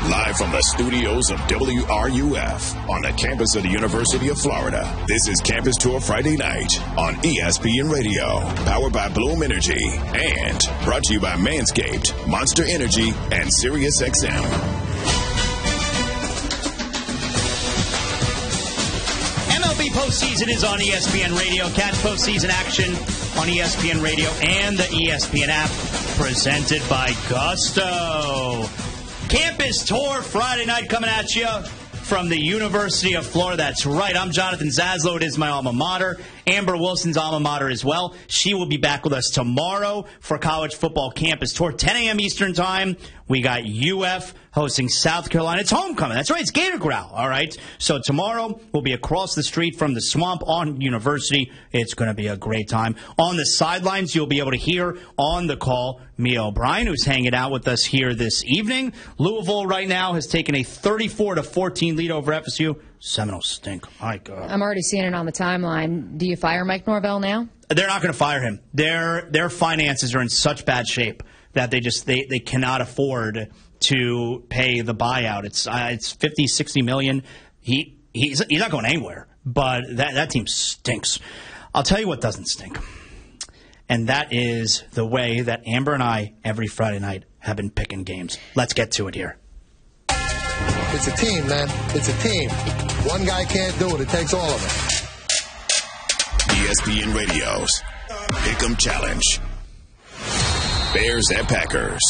Live from the studios of WRUF on the campus of the University of Florida, this is Campus Tour Friday Night on ESPN Radio, powered by Bloom Energy, and brought to you by Manscaped, Monster Energy, and SiriusXM. MLB postseason is on ESPN Radio. Catch postseason action on ESPN Radio and the ESPN app, presented by Gusto. Campus Tour Friday night coming at you from the University of Florida. That's right. I'm Jonathan Zaslow. It is my alma mater. Amber Wilson's alma mater as well. She will be back with us tomorrow for College Football Campus Tour, 10 a.m. Eastern Time. We got UF hosting South Carolina. It's homecoming. That's right. It's Gator Growl. All right. So tomorrow we'll be across the street from the Swamp on University. It's going to be a great time. On the sidelines, you'll be able to hear on the call Mia O'Brien, who's hanging out with us here this evening. Louisville right now has taken a 34-14 lead over FSU. Seminoles stink. My God. I'm already seeing it on the timeline. Do you fire Mike Norvell now? They're not going to fire him. Their finances are in such bad shape that they cannot afford to pay the buyout. It's $50-60 million. He's not going anywhere. But that team stinks. I'll tell you what doesn't stink. And that is the way that Amber and I every Friday night have been picking games. Let's get to it here. It's a team, man. It's a team. One guy can't do it. It takes all of it. ESPN Radio's Pick'em Challenge. Bears at Packers.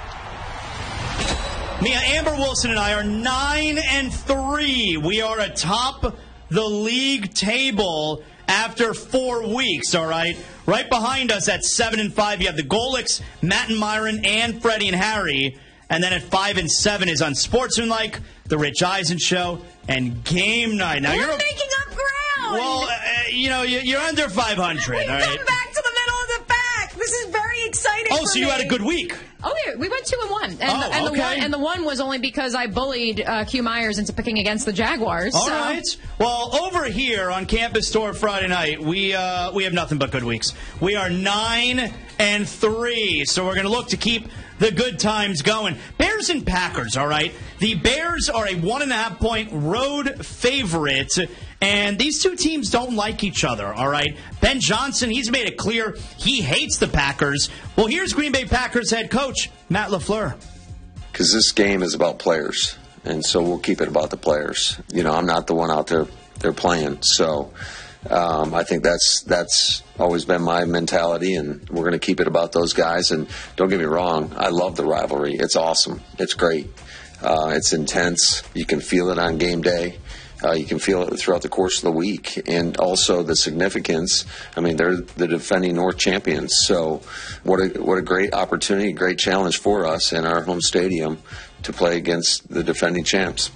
Mia, Amber Wilson and I are 9-3. We are atop the league table after 4 weeks, all right? Right behind us at 7-5, you have the Golics, Matt and Myron, and Freddie and Harry. And then at 5-7 is Unsportsmanlike, The Rich Eisen Show, and Game Night. Now We're making up ground. Well, you're under 500. We've all right? come back to the middle of the pack. This is very exciting. Oh, so you had a good week. Oh, yeah, we went 2-1, And the one was only because I bullied Q Myers into picking against the Jaguars. All right. Well, over here on Campus Tour Friday night, we have nothing but good weeks. We are 9-3, so we're going to look to keep the good times going. Bears and Packers, all right? The Bears are a 1.5-point road favorite, and these two teams don't like each other, all right? Ben Johnson, he's made it clear he hates the Packers. Well, here's Green Bay Packers head coach Matt LaFleur. Because this game is about players, and so we'll keep it about the players. I'm not the one out there they're playing, so I think that's always been my mentality, and we're going to keep it about those guys. And don't get me wrong, I love the rivalry. It's awesome. It's great. It's intense. You can feel it on game day. You can feel it throughout the course of the week. And also the significance. I mean, they're the defending North champions. So what a great opportunity, great challenge for us in our home stadium to play against the defending champs.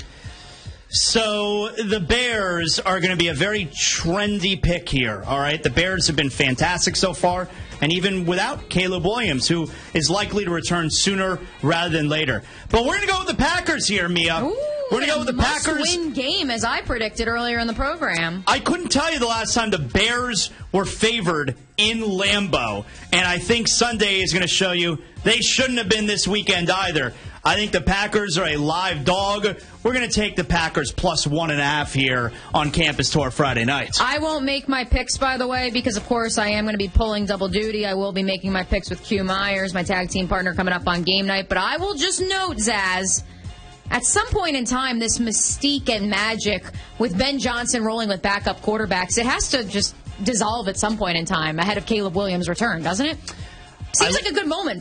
So the Bears are going to be a very trendy pick here, all right? The Bears have been fantastic so far, and even without Caleb Williams, who is likely to return sooner rather than later. But we're going to go with the Packers here, Mia. Ooh, we're going to go with the Packers. Must-win game, as I predicted earlier in the program. I couldn't tell you the last time the Bears were favored in Lambeau, and I think Sunday is going to show you they shouldn't have been this weekend either. I think the Packers are a live dog. We're going to take the Packers plus 1.5 here on Campus Tour Friday night. I won't make my picks, by the way, because, of course, I am going to be pulling double duty. I will be making my picks with Q Myers, my tag team partner, coming up on game night. But I will just note, Zaz, at some point in time, this mystique and magic with Ben Johnson rolling with backup quarterbacks, it has to just dissolve at some point in time ahead of Caleb Williams' return, doesn't it? Seems like a good moment